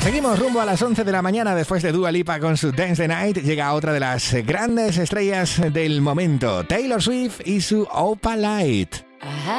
Seguimos rumbo a las 11 de la mañana. Después de Dua Lipa con su Dance the Night, llega otra de las grandes estrellas del momento, Taylor Swift y su Opalite.